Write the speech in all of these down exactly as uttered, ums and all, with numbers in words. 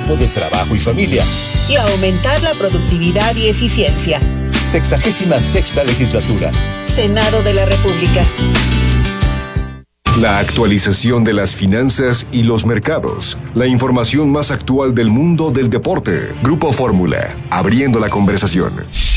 tiempo de trabajo y familia. Y aumentar la productividad y eficiencia. Sexagésima sexta legislatura. Senado de la República. La actualización de las finanzas y los mercados. La información más actual del mundo del deporte. Grupo Fórmula, abriendo la conversación.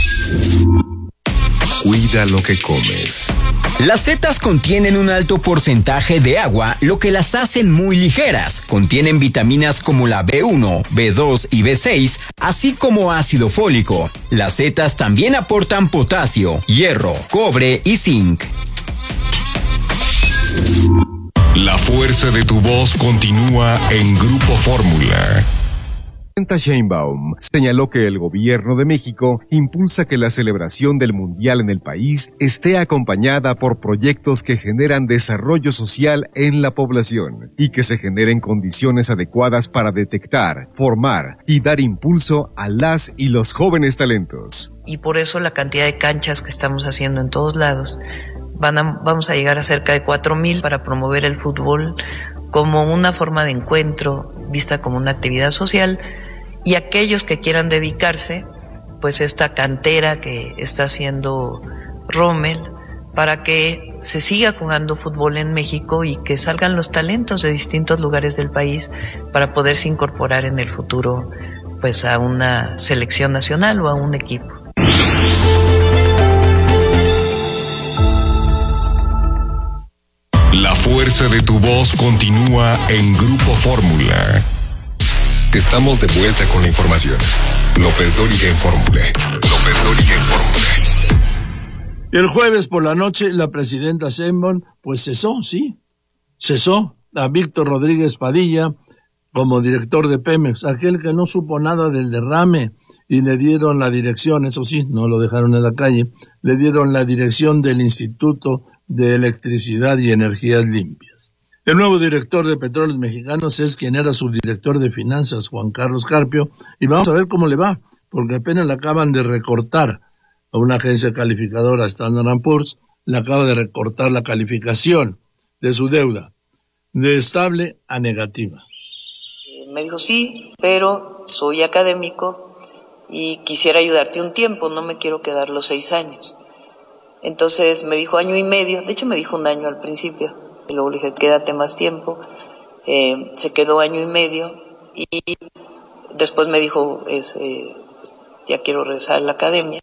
Cuida lo que comes. Las setas contienen un alto porcentaje de agua, lo que las hacen muy ligeras. Contienen vitaminas como la B uno, B dos y B seis, así como ácido fólico. Las setas también aportan potasio, hierro, cobre y zinc. La fuerza de tu voz continúa en Grupo Fórmula. Claudia Sheinbaum señaló que el gobierno de México impulsa que la celebración del Mundial en el país esté acompañada por proyectos que generan desarrollo social en la población y que se generen condiciones adecuadas para detectar, formar y dar impulso a las y los jóvenes talentos. Y por eso la cantidad de canchas que estamos haciendo en todos lados, van a, vamos a llegar a cerca de cuatro mil para promover el fútbol como una forma de encuentro, vista como una actividad social, y aquellos que quieran dedicarse, pues esta cantera que está haciendo Rommel, para que se siga jugando fútbol en México y que salgan los talentos de distintos lugares del país para poderse incorporar en el futuro, pues a una selección nacional o a un equipo. La fuerza de tu voz continúa en Grupo Fórmula. Estamos de vuelta con la información. López Dóriga en Fórmula. López Dóriga en Fórmula. El jueves por la noche, la presidenta Sheinbaum, pues cesó, sí, cesó a Víctor Rodríguez Padilla como director de Pemex, aquel que no supo nada del derrame, y le dieron la dirección, eso sí, no lo dejaron en la calle, le dieron la dirección del Instituto de Electricidad y Energías Limpias. El nuevo director de Petróleos Mexicanos es quien era su director de finanzas, Juan Carlos Carpio, y vamos a ver cómo le va, porque apenas le acaban de recortar a una agencia calificadora, Standard and Poor's, le acaba de recortar la calificación de su deuda, de estable a negativa. Me dijo, sí, pero soy académico y quisiera ayudarte un tiempo, no me quiero quedar los seis años. Entonces me dijo año y medio, de hecho me dijo un año al principio, y luego le dije, quédate más tiempo, eh, se quedó año y medio, y después me dijo, es, eh, ya quiero regresar a la academia.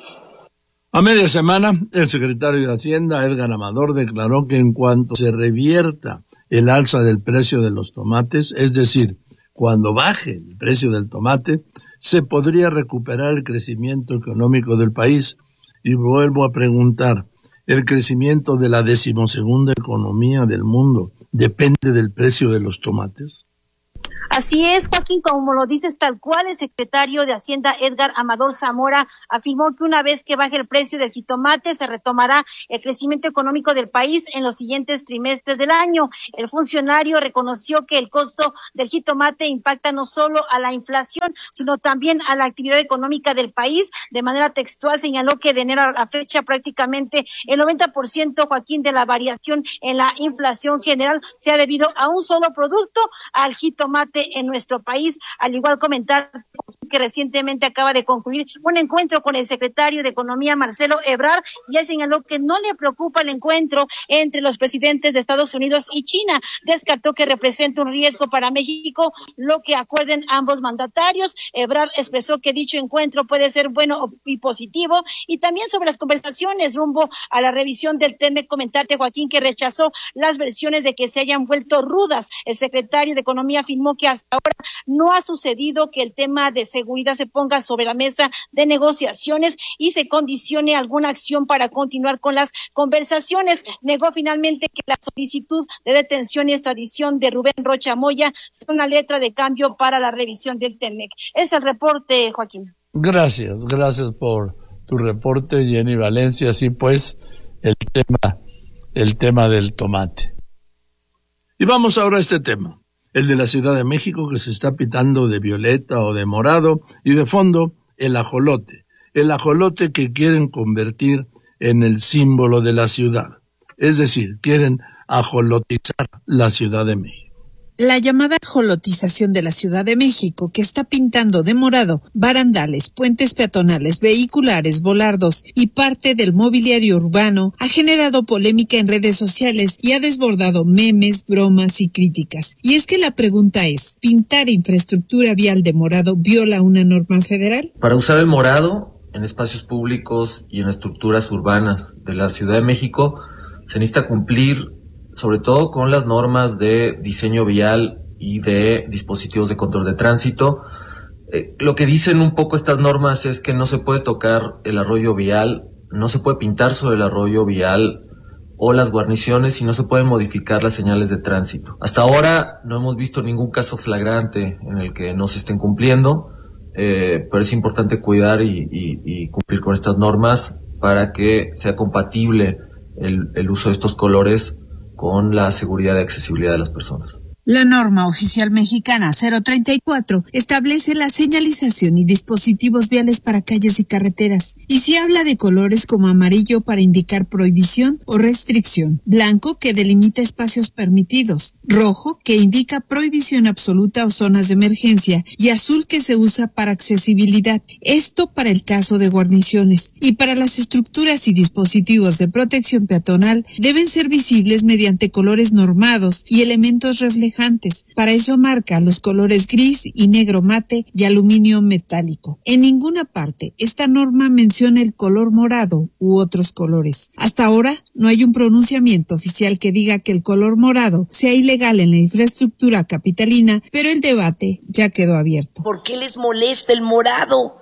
A media semana, el secretario de Hacienda, Edgar Amador, declaró que en cuanto se revierta el alza del precio de los tomates, es decir, cuando baje el precio del tomate, se podría recuperar el crecimiento económico del país. Y vuelvo a preguntar, ¿el crecimiento de la decimosegunda economía del mundo depende del precio de los tomates? Así es, Joaquín, como lo dices tal cual, el secretario de Hacienda, Edgar Amador Zamora, afirmó que una vez que baje el precio del jitomate, se retomará el crecimiento económico del país en los siguientes trimestres del año. El funcionario reconoció que el costo del jitomate impacta no solo a la inflación, sino también a la actividad económica del país. De manera textual, señaló que de enero a la fecha prácticamente el noventa por ciento, Joaquín, de la variación en la inflación general se ha debido a un solo producto, al jitomate en nuestro país. Al igual comentar que recientemente acaba de concluir un encuentro con el secretario de Economía, Marcelo Ebrard, y él señaló que no le preocupa el encuentro entre los presidentes de Estados Unidos y China. Descartó que represente un riesgo para México lo que acuerden ambos mandatarios. Ebrard expresó que dicho encuentro puede ser bueno y positivo, y también sobre las conversaciones rumbo a la revisión del T M E C, comentarte, Joaquín, que rechazó las versiones de que se hayan vuelto rudas. El secretario de Economía afirmó que hasta ahora no ha sucedido que el tema de seguridad se ponga sobre la mesa de negociaciones y se condicione alguna acción para continuar con las conversaciones. Negó finalmente que la solicitud de detención y extradición de Rubén Rocha Moya sea una letra de cambio para la revisión del T M E C. Es el reporte, Joaquín. Gracias, gracias por tu reporte, Jenny Valencia. Así pues, el tema, el tema del tomate. Y vamos ahora a este tema, el de la Ciudad de México, que se está pintando de violeta o de morado, y de fondo el ajolote, el ajolote que quieren convertir en el símbolo de la ciudad, es decir, quieren ajolotizar la Ciudad de México. La llamada ajolotización de la Ciudad de México, que está pintando de morado barandales, puentes peatonales, vehiculares, volardos y parte del mobiliario urbano, ha generado polémica en redes sociales y ha desbordado memes, bromas y críticas. Y es que la pregunta es, ¿pintar infraestructura vial de morado viola una norma federal? Para usar el morado en espacios públicos y en estructuras urbanas de la Ciudad de México, se necesita cumplir sobre todo con las normas de diseño vial y de dispositivos de control de tránsito. Eh, lo que dicen un poco estas normas es que no se puede tocar el arroyo vial, no se puede pintar sobre el arroyo vial o las guarniciones y no se pueden modificar las señales de tránsito. Hasta ahora no hemos visto ningún caso flagrante en el que no se estén cumpliendo, eh, pero es importante cuidar y, y, y cumplir con estas normas para que sea compatible el, el uso de estos colores con la seguridad y accesibilidad de las personas. La norma oficial mexicana cero treinta y cuatro establece la señalización y dispositivos viales para calles y carreteras, y se habla de colores como amarillo para indicar prohibición o restricción, blanco que delimita espacios permitidos, rojo que indica prohibición absoluta o zonas de emergencia, y azul que se usa para accesibilidad. Esto para el caso de guarniciones, y para las estructuras y dispositivos de protección peatonal deben ser visibles mediante colores normados y elementos reflejantes. Para eso marca los colores gris y negro mate y aluminio metálico. En ninguna parte esta norma menciona el color morado u otros colores. Hasta ahora no hay un pronunciamiento oficial que diga que el color morado sea ilegal en la infraestructura capitalina, pero el debate ya quedó abierto. ¿Por qué les molesta el morado?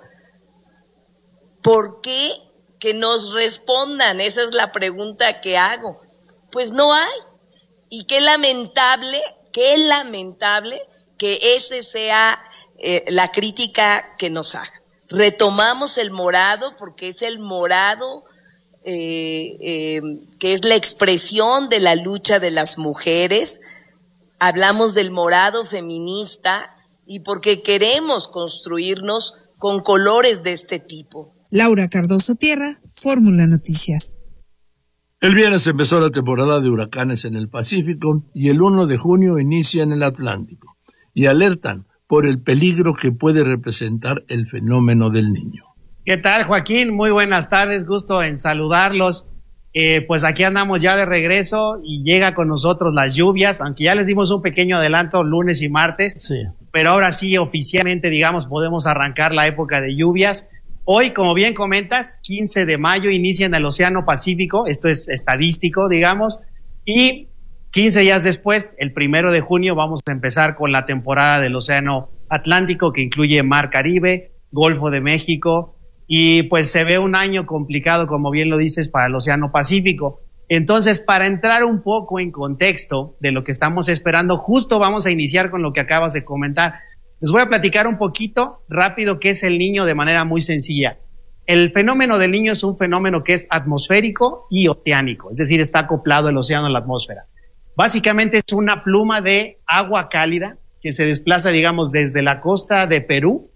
¿Por qué? Que nos respondan, esa es la pregunta que hago. Pues no hay. Y qué lamentable Qué lamentable que ese sea eh, la crítica que nos haga. Retomamos el morado porque es el morado eh, eh, que es la expresión de la lucha de las mujeres. Hablamos del morado feminista y porque queremos construirnos con colores de este tipo. Laura Cardoso Tierra, Fórmula Noticias. El viernes empezó la temporada de huracanes en el Pacífico y el primero de junio inicia en el Atlántico, y alertan por el peligro que puede representar el fenómeno del Niño. ¿Qué tal, Joaquín? Muy buenas tardes, gusto en saludarlos. Eh, pues aquí andamos ya de regreso y llega con nosotros las lluvias, aunque ya les dimos un pequeño adelanto lunes y martes, sí. Pero ahora sí oficialmente, digamos, podemos arrancar la época de lluvias. Hoy, como bien comentas, quince de mayo inicia en el Océano Pacífico, esto es estadístico, digamos, y quince días después, el primero de junio, vamos a empezar con la temporada del Océano Atlántico, que incluye Mar Caribe, Golfo de México, y pues se ve un año complicado, como bien lo dices, para el Océano Pacífico. Entonces, para entrar un poco en contexto de lo que estamos esperando, justo vamos a iniciar con lo que acabas de comentar. Les voy a platicar un poquito rápido qué es el Niño de manera muy sencilla. El fenómeno del Niño es un fenómeno que es atmosférico y oceánico, es decir, está acoplado el océano a la atmósfera. Básicamente es una pluma de agua cálida que se desplaza, digamos, desde la costa de Perú